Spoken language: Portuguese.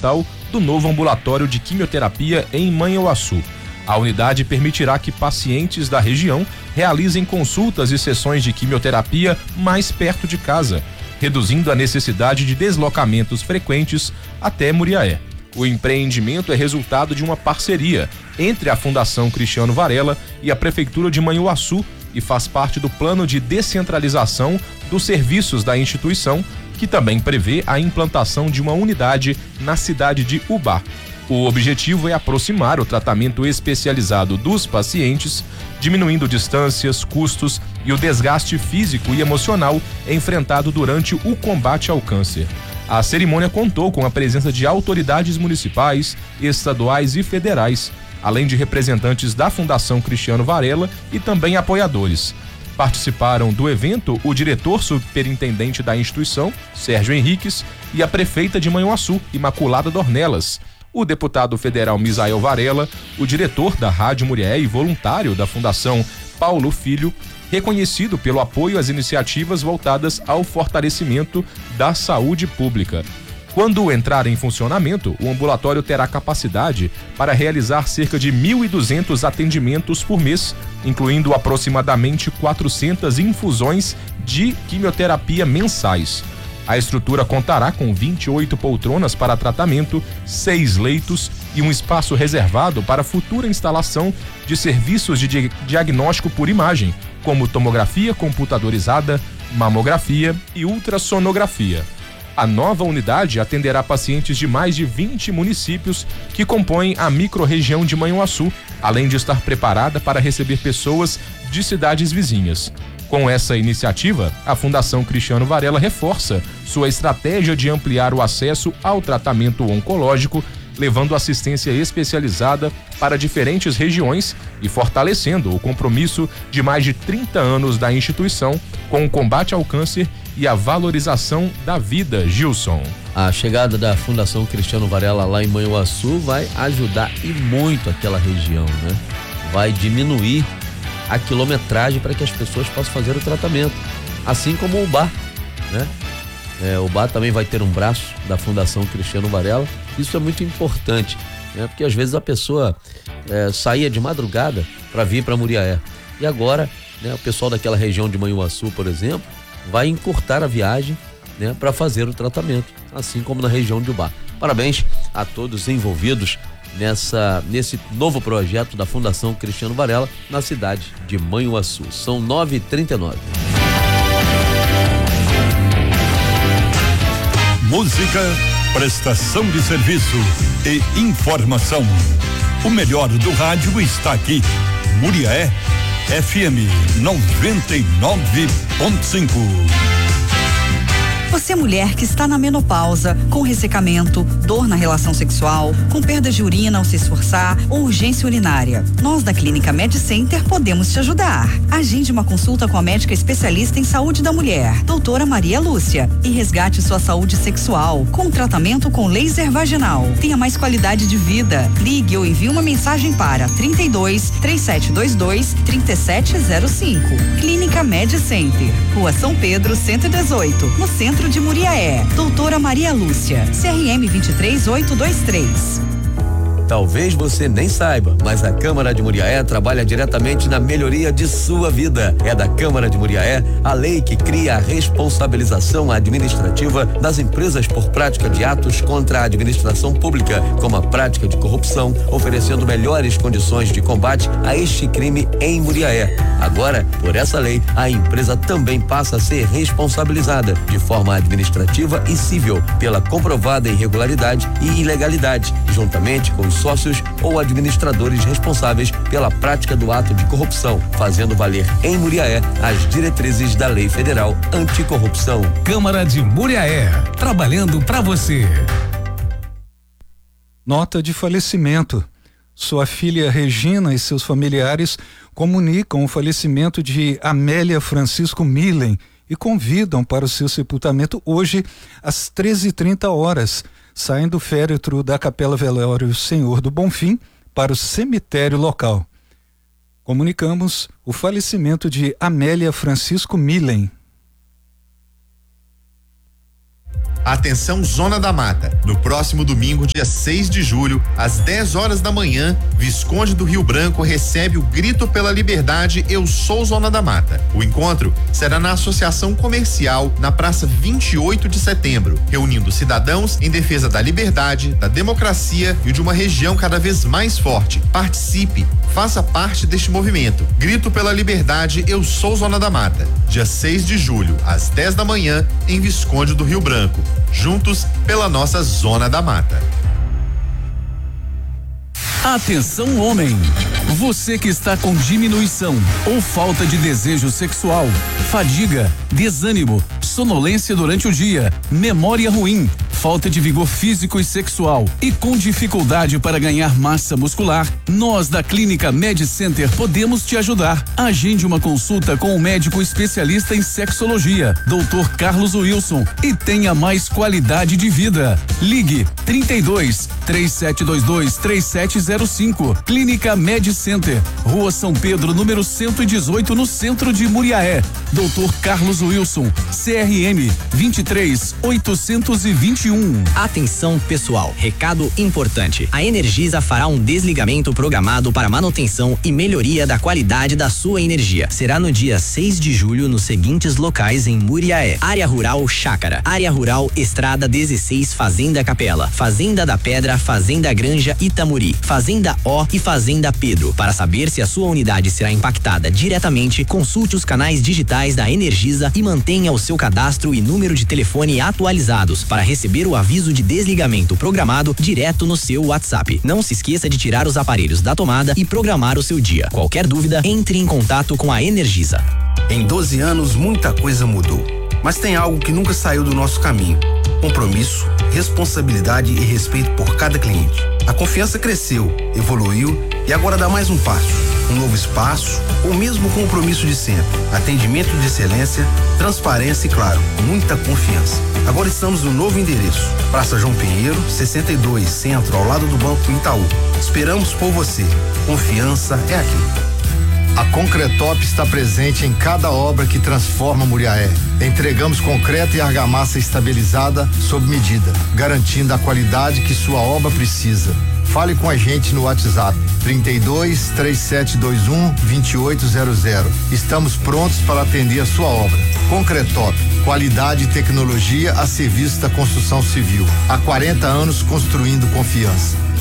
experimental do novo ambulatório de quimioterapia em Manhuaçu. A unidade permitirá que pacientes da região realizem consultas e sessões de quimioterapia mais perto de casa, reduzindo a necessidade de deslocamentos frequentes até Muriaé. O empreendimento é resultado de uma parceria entre a Fundação Cristiano Varela e a Prefeitura de Manhuaçu e faz parte do plano de descentralização dos serviços da instituição, que também prevê a implantação de uma unidade na cidade de Ubá. O objetivo é aproximar o tratamento especializado dos pacientes, diminuindo distâncias, custos e o desgaste físico e emocional enfrentado durante o combate ao câncer. A cerimônia contou com a presença de autoridades municipais, estaduais e federais, além de representantes da Fundação Cristiano Varela e também apoiadores. Participaram do evento o diretor superintendente da instituição, Sérgio Henriques, e a prefeita de Manhuaçu, Imaculada Dornelas, o deputado federal Misael Varela, o diretor da Rádio Muriaé e voluntário da Fundação Paulo Filho, reconhecido pelo apoio às iniciativas voltadas ao fortalecimento da saúde pública. Quando entrar em funcionamento, o ambulatório terá capacidade para realizar cerca de 1.200 atendimentos por mês, incluindo aproximadamente 400 infusões de quimioterapia mensais. A estrutura contará com 28 poltronas para tratamento, 6 leitos e um espaço reservado para futura instalação de serviços de diagnóstico por imagem, como tomografia computadorizada, mamografia e ultrassonografia. A nova unidade atenderá pacientes de mais de 20 municípios que compõem a microrregião de Manhuaçu, além de estar preparada para receber pessoas de cidades vizinhas. Com essa iniciativa, a Fundação Cristiano Varela reforça sua estratégia de ampliar o acesso ao tratamento oncológico, levando assistência especializada para diferentes regiões e fortalecendo o compromisso de mais de 30 anos da instituição com o combate ao câncer e a valorização da vida. Gilson. A chegada da Fundação Cristiano Varela lá em Manhuaçu vai ajudar e muito aquela região, né? Vai diminuir a quilometragem para que as pessoas possam fazer o tratamento, assim como o Ubá, né? O Ubá também vai ter um braço da Fundação Cristiano Varela. Isso é muito importante, né? Porque às vezes a pessoa saía de madrugada para vir para Muriaé e agora, né, o pessoal daquela região de Manhuaçu, por exemplo, vai encurtar a viagem, né, para fazer o tratamento, assim como na região de Ubá. Parabéns a todos envolvidos nesse novo projeto da Fundação Cristiano Varela na cidade de Manhuaçu. São 9h39. Música, prestação de serviço e informação. O melhor do rádio está aqui. Muriaé FM 99.5. Você, mulher que está na menopausa, com ressecamento, dor na relação sexual, com perda de urina ao se esforçar ou urgência urinária. Nós da Clínica Med Center podemos te ajudar. Agende uma consulta com a médica especialista em saúde da mulher, doutora Maria Lúcia, e resgate sua saúde sexual com tratamento com laser vaginal. Tenha mais qualidade de vida. Ligue ou envie uma mensagem para 32 3722 3705. Clínica Med Center, Rua São Pedro 118, no centro de Muriaé. Doutora Maria Lúcia, CRM 23823. Talvez você nem saiba, mas a Câmara de Muriaé trabalha diretamente na melhoria de sua vida. É da Câmara de Muriaé a lei que cria a responsabilização administrativa das empresas por prática de atos contra a administração pública, como a prática de corrupção, oferecendo melhores condições de combate a este crime em Muriaé. Agora, por essa lei, a empresa também passa a ser responsabilizada de forma administrativa e civil pela comprovada irregularidade e ilegalidade, juntamente com os sócios ou administradores responsáveis pela prática do ato de corrupção, fazendo valer em Muriaé as diretrizes da Lei Federal Anticorrupção. Câmara de Muriaé, trabalhando para você. Nota de falecimento. Sua filha Regina e seus familiares comunicam o falecimento de Amélia Francisco Millen e convidam para o seu sepultamento hoje às 13h30, saindo do féretro da Capela Velório Senhor do Bonfim para o cemitério local. Comunicamos o falecimento de Amélia Francisco Millen. Atenção Zona da Mata. No próximo domingo, dia 6 de julho, às 10 horas da manhã, Visconde do Rio Branco recebe o Grito pela Liberdade Eu Sou Zona da Mata. O encontro será na Associação Comercial, na Praça 28 de Setembro, reunindo cidadãos em defesa da liberdade, da democracia e de uma região cada vez mais forte. Participe, faça parte deste movimento. Grito pela Liberdade Eu Sou Zona da Mata. Dia 6 de julho, às 10 da manhã, em Visconde do Rio Branco. Juntos pela nossa Zona da Mata. Atenção, homem! Você que está com diminuição ou falta de desejo sexual, fadiga, desânimo, sonolência durante o dia, memória ruim, falta de vigor físico e sexual e com dificuldade para ganhar massa muscular, nós da Clínica Med Center podemos te ajudar. Agende uma consulta com o médico especialista em sexologia, Dr. Carlos Wilson, e tenha mais qualidade de vida. Ligue 32 3722 3705. Clínica Med Center, Rua São Pedro, número 118, no centro de Muriaé. Dr. Carlos Wilson, CRM 23821. Atenção pessoal, recado importante. A Energisa fará um desligamento programado para manutenção e melhoria da qualidade da sua energia. Será no dia 6 de julho nos seguintes locais em Muriaé: Área Rural Chácara, Área Rural Estrada 16 Fazenda Capela, Fazenda da Pedra, Fazenda Granja Itamuri, Fazenda O e Fazenda Pedro. Para saber se a sua unidade será impactada diretamente, consulte os canais digitais da Energisa e mantenha o seu cadastro e número de telefone atualizados para receber o aviso de desligamento programado direto no seu WhatsApp. Não se esqueça de tirar os aparelhos da tomada e programar o seu dia. Qualquer dúvida, entre em contato com a Energisa. Em 12 anos, muita coisa mudou, mas tem algo que nunca saiu do nosso caminho: compromisso, responsabilidade e respeito por cada cliente. A confiança cresceu, evoluiu e agora dá mais um passo. Um novo espaço, o mesmo compromisso de sempre. Atendimento de excelência, transparência e, claro, muita confiança. Agora estamos no novo endereço: Praça João Pinheiro, 62, Centro, ao lado do Banco Itaú. Esperamos por você. Confiança é aqui. A Concretop está presente em cada obra que transforma Muriaé. Entregamos concreto e argamassa estabilizada sob medida, garantindo a qualidade que sua obra precisa. Fale com a gente no WhatsApp 32 3721 2800. Estamos prontos para atender a sua obra. Concretop, qualidade e tecnologia a serviço da construção civil. Há 40 anos construindo confiança.